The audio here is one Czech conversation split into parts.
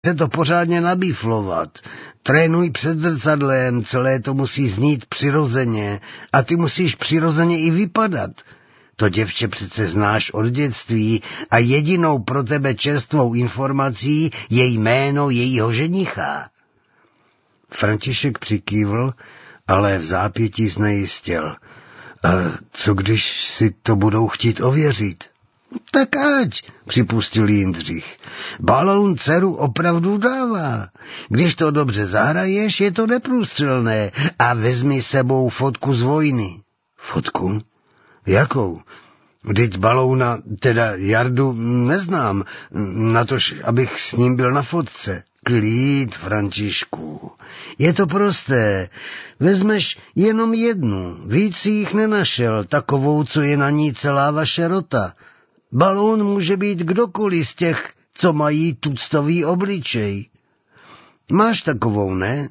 se to pořádně nabíflovat. Trénuj před zrcadlem, celé to musí znít přirozeně a ty musíš přirozeně i vypadat. To děvče přece znáš od dětství a jedinou pro tebe čerstvou informací je jméno jejího ženicha. František přikývl, ale v zápětí znejistěl. Co když si to budou chtít ověřit? Tak ať, připustil Jindřich. Baloun dceru opravdu dává. Když to dobře zahraješ, je to neprůstřelné a vezmi sebou fotku z vojny. Fotku? Jakou? Vždyť Balouna, teda Jardu, neznám, natož abych s ním byl na fotce. Klid, Františku. Je to prosté. Vezmeš jenom jednu, víc si jich nenašel, takovou, co je na ní celá vaše rota. Baloun může být kdokoliv z těch, co mají tuctový obličej. Máš takovou, ne?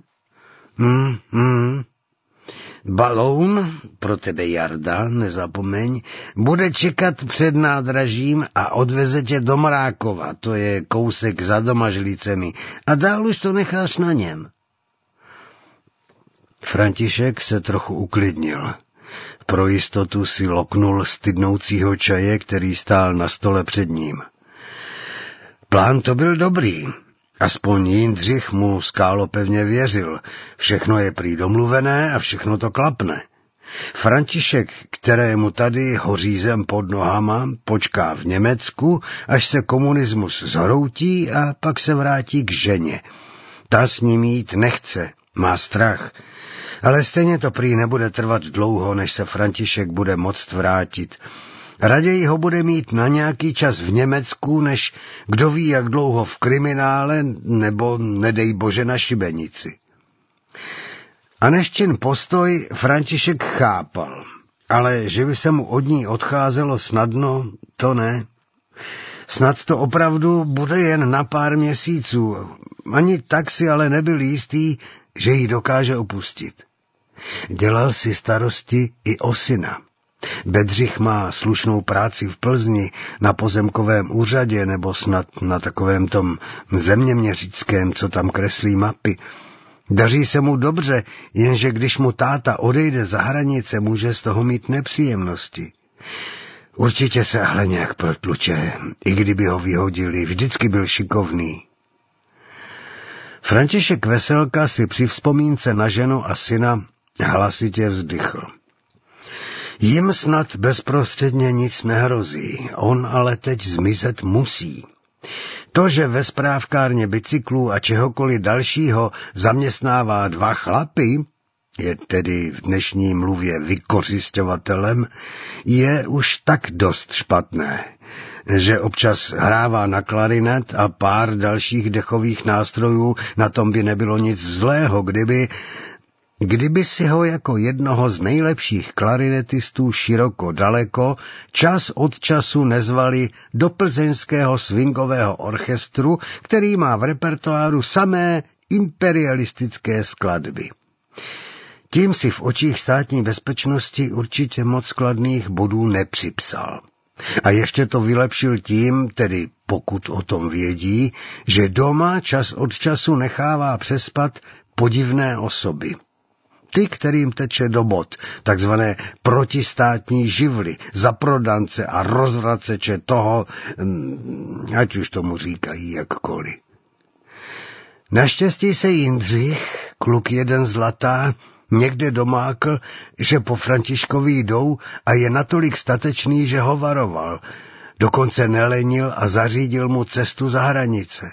Baloun, pro tebe Jarda, nezapomeň, bude čekat před nádražím a odveze tě do Mrákova, to je kousek za Domažlicemi, a dál už to necháš na něm. František se trochu uklidnil. Pro jistotu si loknul stydnoucího čaje, který stál na stole před ním. Plán to byl dobrý. Aspoň Jindřich mu skálopevně věřil. Všechno je prý domluvené a všechno to klapne. František, kterému tady hoří zem pod nohama, počká v Německu, až se komunismus zhroutí a pak se vrátí k ženě. Ta s ním jít nechce, má strach. Ale stejně to prý nebude trvat dlouho, než se František bude moct vrátit. Raději ho bude mít na nějaký čas v Německu, než kdo ví, jak dlouho v kriminále, nebo nedej bože na šibenici. A neštěn postoj František chápal, ale že by se mu od ní odcházelo snadno, to ne. Snad to opravdu bude jen na pár měsíců, ani tak si ale nebyl jistý, že ji dokáže opustit. Dělal si starosti i o syna. Bedřich má slušnou práci v Plzni, na pozemkovém úřadě nebo snad na takovém tom zeměměřickém, co tam kreslí mapy. Daří se mu dobře, jenže když mu táta odejde za hranice, může z toho mít nepříjemnosti. Určitě se ale nějak protluče, i kdyby ho vyhodili, vždycky byl šikovný. František Veselka si při vzpomínce na ženu a syna hlasitě vzdychl. Jim snad bezprostředně nic nehrozí, on ale teď zmizet musí. To, že ve správkárně bicyklů a čehokoliv dalšího zaměstnává 2 chlapy, je tedy v dnešní mluvě vykořisťovatelem, je už tak dost špatné, že občas hrává na klarinet a pár dalších dechových nástrojů, na tom by nebylo nic zlého, kdyby si ho jako jednoho z nejlepších klarinetistů široko daleko čas od času nezvali do plzeňského swingového orchestru, který má v repertoáru samé imperialistické skladby. Tím si v očích státní bezpečnosti určitě moc kladných bodů nepřipsal. A ještě to vylepšil tím, tedy pokud o tom vědí, že doma čas od času nechává přespat podivné osoby. Ty, kterým teče do bod, takzvané protistátní živly, zaprodance a rozvraceče toho, ať už tomu říkají jakkoliv. Naštěstí se Jindřich, kluk jeden zlatá, někde domákl, že po Františkovi jdou a je natolik statečný, že ho varoval. Dokonce nelenil a zařídil mu cestu za hranice.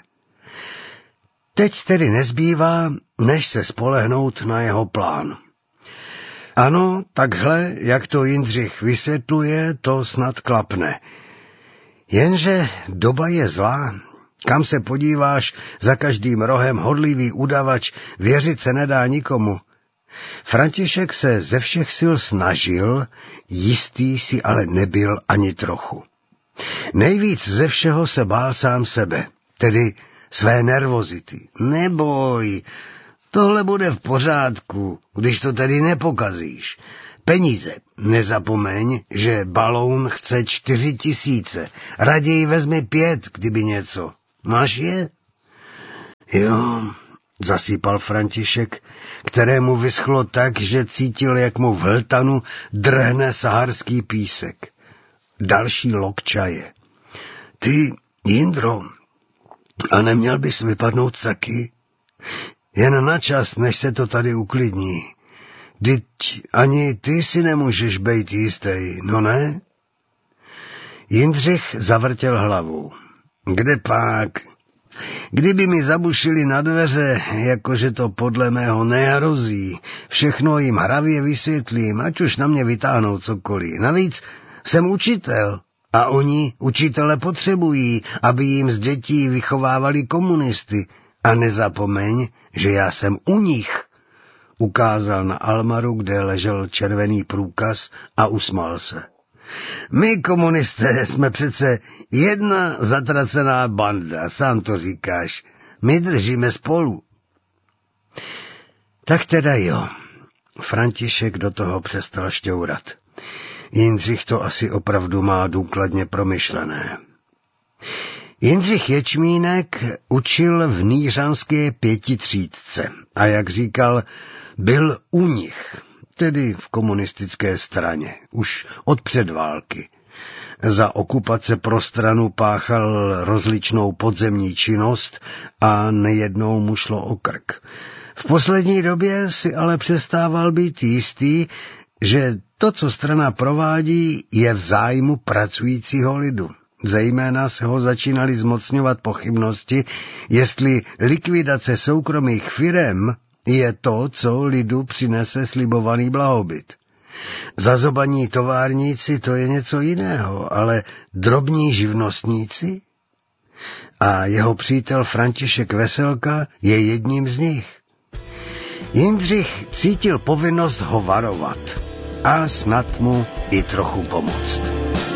Teď tedy nezbývá, než se spolehnout na jeho plán. Ano, takhle, jak to Jindřich vysvětluje, to snad klapne. Jenže doba je zlá. Kam se podíváš, za každým rohem hodlivý udavač, věřit se nedá nikomu. František se ze všech sil snažil, jistý si ale nebyl ani trochu. Nejvíc ze všeho se bál sám sebe, tedy své nervozity. Neboj, tohle bude v pořádku, když to tedy nepokazíš. Peníze, nezapomeň, že Baloun chce 4 000, raději vezmi 5, kdyby něco. Máš je? Jo, zasýpal František, kterému vyschlo tak, že cítil, jak mu v hltanu drhne saharský písek. Další lok čaje. Ty, Jindro, a neměl bys vypadnout taky? Jen na čas, než se to tady uklidní. Vždyť ani ty si nemůžeš bejt jistý, no ne? Jindřich zavrtěl hlavou. Kde pak? Kdyby mi zabušili na dveře, jakože to podle mého nehrozí, všechno jim hravě vysvětlím, ať už na mě vytáhnou cokoliv. Navíc jsem učitel a oni učitele potřebují, aby jim z dětí vychovávali komunisty. A nezapomeň, že já jsem u nich. Ukázal na almaru, kde ležel červený průkaz a usmál se. My komunisté jsme přece jedna zatracená banda, sám to říkáš. My držíme spolu. Tak teda jo. František do toho přestal šťourat. Jindřich to asi opravdu má důkladně promyšlené. Jindřich Ječmínek učil v nýřanské 5. třídce a jak říkal, byl u nich, tedy v komunistické straně, už od předválky. Za okupace prostranu páchal rozličnou podzemní činnost a nejednou mu šlo o krk. V poslední době si ale přestával být jistý, že to, co strana provádí, je v zájmu pracujícího lidu. Zejména se ho začínaly zmocňovat pochybnosti, jestli likvidace soukromých firem je to, co lidu přinese slibovaný blahobyt. Zazobaní továrníci to je něco jiného, ale drobní živnostníci? A jeho přítel František Veselka je jedním z nich. Jindřich cítil povinnost ho varovat a snad mu i trochu pomoct.